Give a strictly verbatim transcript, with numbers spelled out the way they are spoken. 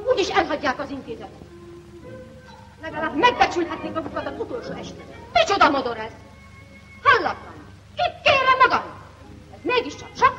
úgyis elhagyják az intézetet. Legalább megbecsülhetnék magukat az utolsó estén. Micsoda modor ez? Hallatlan! Itt kérem magam! Ez mégiscsak